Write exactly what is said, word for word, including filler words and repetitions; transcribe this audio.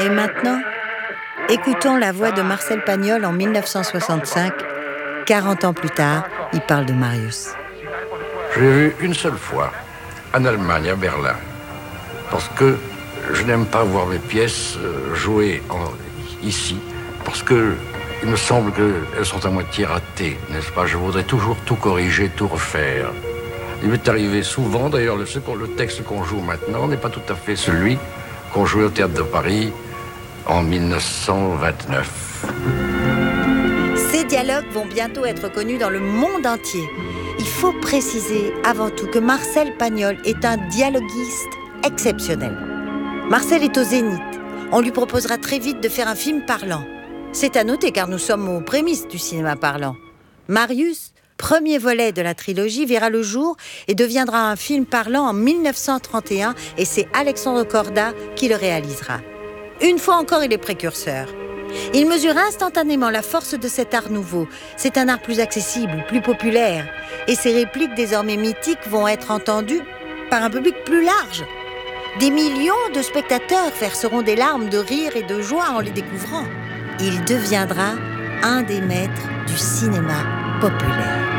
Et maintenant, écoutons la voix de Marcel Pagnol en dix-neuf cent soixante-cinq. quarante ans plus tard, il parle de Marius. Je l'ai vu une seule fois, en Allemagne, à Berlin, parce que je n'aime pas voir mes pièces jouer en, ici, parce que il me semble qu'elles sont à moitié ratées, n'est-ce pas? Je voudrais toujours tout corriger, tout refaire. Il m'est arrivé souvent, d'ailleurs, le, le texte qu'on joue maintenant n'est pas tout à fait celui qu'on jouait au Théâtre de Paris en dix-neuf cent vingt-neuf. Ces dialogues vont bientôt être connus dans le monde entier. Il faut préciser avant tout que Marcel Pagnol est un dialoguiste exceptionnel. Marcel est au Zénith. On lui proposera très vite de faire un film parlant. C'est à noter car nous sommes aux prémices du cinéma parlant. Marius, premier volet de la trilogie, verra le jour et deviendra un film parlant en dix-neuf cent trente et un et c'est Alexandre Corda qui le réalisera. Une fois encore, il est précurseur. Il mesure instantanément la force de cet art nouveau. C'est un art plus accessible, plus populaire. Et ses répliques désormais mythiques vont être entendues par un public plus large. Des millions de spectateurs verseront des larmes de rire et de joie en les découvrant. Il deviendra un des maîtres du cinéma populaire.